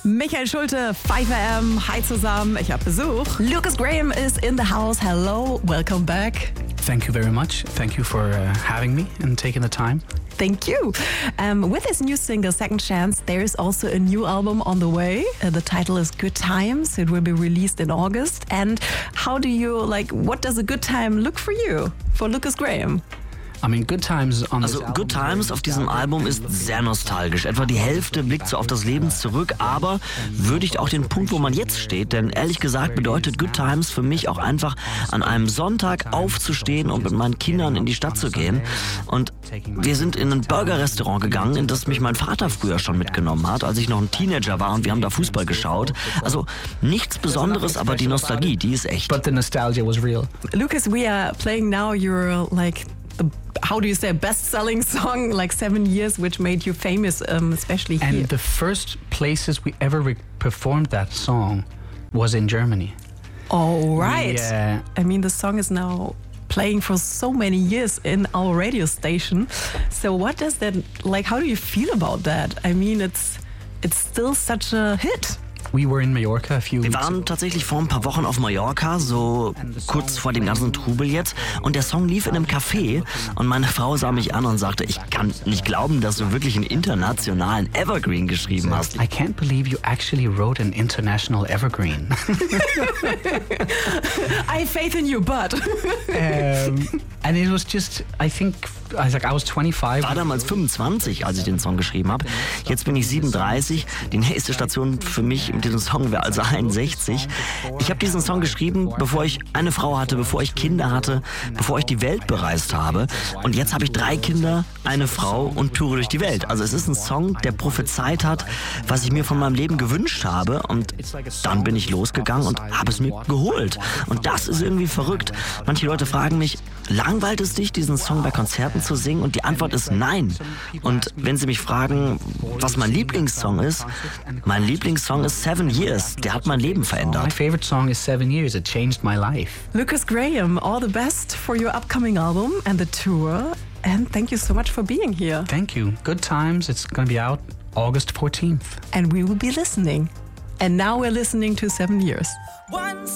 Michael Schulte, 5am, hi zusammen, ich habe Besuch. Lucas Graham is in the house. Hello, welcome back. Thank you very much. Thank you for having me and taking the time. Thank you. With his new single, Second Chance, there is also a new album on the way. The title is Good Times. It will be released in August. And how do you, what does a good time look for you, for Lucas Graham? Good Times Good Times auf diesem Album ist sehr nostalgisch. Etwa die Hälfte blickt so auf das Leben zurück, aber würdigt auch den Punkt, wo man jetzt steht. Denn ehrlich gesagt bedeutet Good Times für mich auch einfach, an einem Sonntag aufzustehen und mit meinen Kindern in die Stadt zu gehen. Und wir sind in ein Burger-Restaurant gegangen, in das mich mein Vater früher schon mitgenommen hat, als ich noch ein Teenager war, und wir haben da Fußball geschaut. Also nichts Besonderes, aber die Nostalgie, die ist echt. But the nostalgia was real. Lucas, we are playing now your, how do you say, best-selling song, 7 years, which made you famous, especially here. And the first places we ever performed that song was in Germany. Oh, right. Yeah. The song is now playing for so many years in our radio station. So what does that, how do you feel about that? It's still such a hit. We were in Mallorca a few Wir weeks waren tatsächlich vor ein paar Wochen auf Mallorca, so kurz vor dem ganzen Trubel jetzt. Und der Song lief in einem Café und meine Frau sah mich an und sagte, ich kann nicht glauben, dass du wirklich einen internationalen Evergreen geschrieben hast. I can't believe you actually wrote an international evergreen. I have faith in you, but... And it was just, I was 25. War damals 25, als ich den Song geschrieben habe. Jetzt bin ich 37. Die nächste Station für mich mit diesem Song wäre also 61. Ich habe diesen Song geschrieben, bevor ich eine Frau hatte, bevor ich Kinder hatte, bevor ich die Welt bereist habe. Und jetzt habe ich 3 Kinder, eine Frau und toure durch die Welt. Also es ist ein Song, der prophezeit hat, was ich mir von meinem Leben gewünscht habe. Und dann bin ich losgegangen und habe es mir geholt. Und das ist irgendwie verrückt. Manche Leute fragen mich, langweilt es dich, diesen Song bei Konzerten zu singen? Und die Antwort ist nein. Und wenn sie mich fragen, was mein Lieblingssong ist, mein Lieblingssong ist 7 Years. Der hat mein Leben verändert. My favorite song is 7 Years. It changed my life. Lucas Graham, all the best for your upcoming album and the tour. And thank you so much for being here. Thank you. Good Times. It's going to be out August 14th. And we will be listening. And now we're listening to 7 Years.